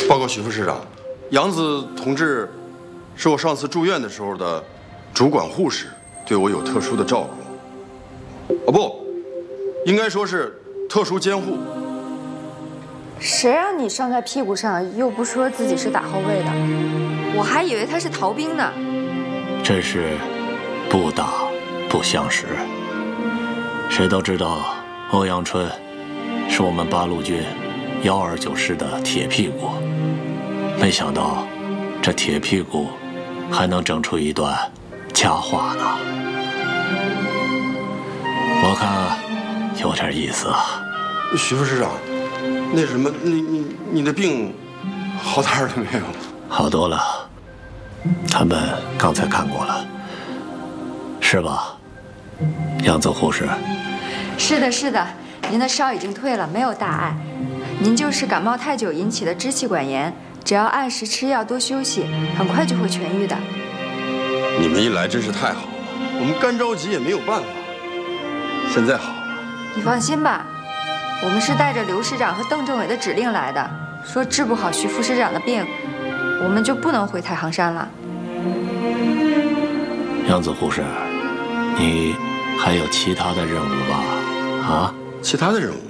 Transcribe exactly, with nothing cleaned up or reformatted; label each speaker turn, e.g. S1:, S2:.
S1: 报告徐副市长，杨子同志是我上次住院的时候的主管护士，对我有特殊的照顾。哦不，应该说是特殊监护。
S2: 谁让你上在屁股上，又不说自己是打后卫的？我还以为他是逃兵呢。
S3: 真是不打不相识。谁都知道欧阳春是我们八路军幺二九师的铁屁股，没想到这铁屁股还能整出一段佳话呢。我看有点意思啊。
S1: 徐副市长，那什么，你你你的病好点了没有？
S3: 好多了，他们刚才看过了，是吧，杨子护士？
S2: 是的，是的，您的烧已经退了，没有大碍。您就是感冒太久引起的支气管炎，只要按时吃药，多休息，很快就会痊愈的。
S1: 你们一来真是太好了，我们干着急也没有办法。现在好了，
S2: 你放心吧，我们是带着刘师长和邓政委的指令来的，说治不好徐副师长的病，我们就不能回太行山了。
S3: 杨子护士，你还有其他的任务吧？啊？
S1: 其他的任务？